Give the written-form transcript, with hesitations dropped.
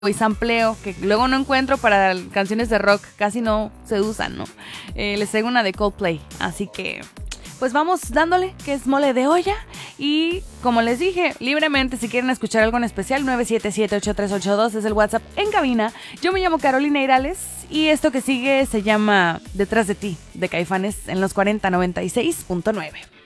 y sampleo que luego no encuentro para canciones de rock, casi no se usan, ¿no? Les traigo una de Coldplay, así que pues vamos dándole, que es mole de olla. Y como les dije, libremente, si quieren escuchar algo en especial, 977-8382 es el WhatsApp en cabina. Yo me llamo Carolina Irales y esto que sigue se llama Detrás de ti, de Caifanes en los 4096.9.